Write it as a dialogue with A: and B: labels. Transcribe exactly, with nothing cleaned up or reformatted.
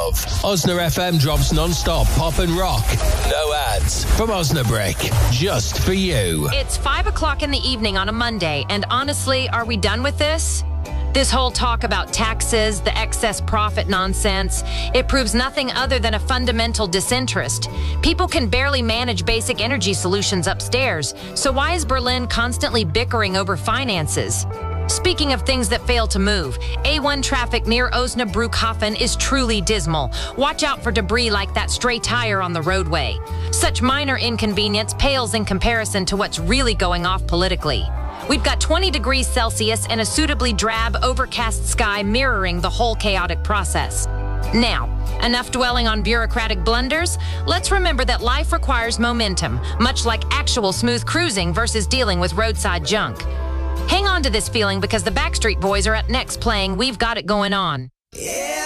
A: love. Osna F M drops non-stop pop and rock. No ads. From Osnabrick. Just for you.
B: It's five o'clock in the evening on a Monday, and honestly, are we done with this? This whole talk about taxes, the excess profit nonsense, it proves nothing other than a fundamental disinterest. People can barely manage basic energy solutions upstairs, so why is Berlin constantly bickering over finances? Speaking of things that fail to move, A one traffic near Osnabrückhafen is truly dismal. Watch out for debris like that stray tire on the roadway. Such minor inconvenience pales in comparison to what's really going off politically. We've got twenty degrees Celsius and a suitably drab, overcast sky mirroring the whole chaotic process. Now, enough dwelling on bureaucratic blunders. Let's remember that life requires momentum, much like actual smooth cruising versus dealing with roadside junk. Hang on to this feeling because the Backstreet Boys are up next playing We've Got It Going On.
C: Yeah.